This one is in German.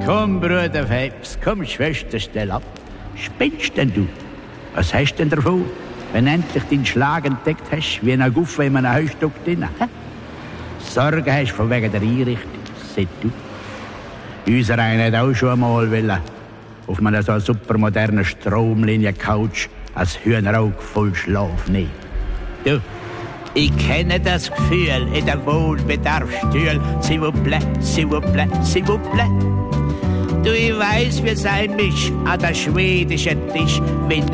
Komm, Bruder Phelps, komm, Schwester, stell ab. Spinnst denn du? Was hast denn davon, wenn endlich deinen Schlag entdeckt hast, wie ein Guffe in einem Heustock drin? Sorge hast von wegen der Einrichtung, seht du. Unser einer hat auch schon einmal wollen, auf einer so supermodernen Stromlinie-Couch als Hühnerauge voll Schlaf nehmen. Du, ich kenne das Gefühl in der Wohlbedarfsstühl. S'il vous plaît, s'il vous plaît, s'il vous plaît. Du, ich weiss, wie es einem ist an der schwedischen Tisch, wenn